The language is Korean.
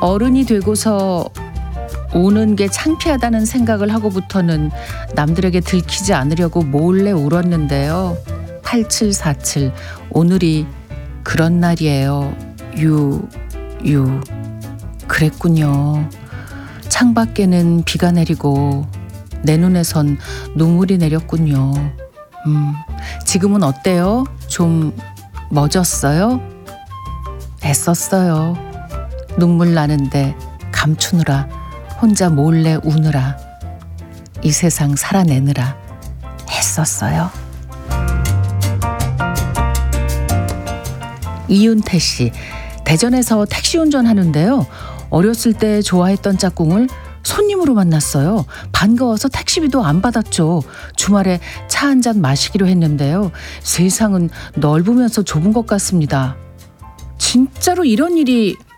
어른이 되고서 우는 게 창피하다는 생각을 하고부터는 남들에게 들키지 않으려고 몰래 울었는데요. 8747 오늘이 그런 날이에요. 그랬군요. 창밖에는 비가 내리고 내 눈에선 눈물이 내렸군요. 지금은 어때요? 좀 멎었어요? 애썼어요. 눈물 나는데 감추느라, 혼자 몰래 우느라, 이 세상 살아내느라 애썼어요. 이윤태 씨, 대전에서 택시 운전하는데요. 어렸을 때 좋아했던 짝꿍을 손님으로 만났어요. 반가워서 택시비도 안 받았죠. 주말에 차 한 잔 마시기로 했는데요. 세상은 넓으면서 좁은 것 같습니다. 진짜로 이런 일이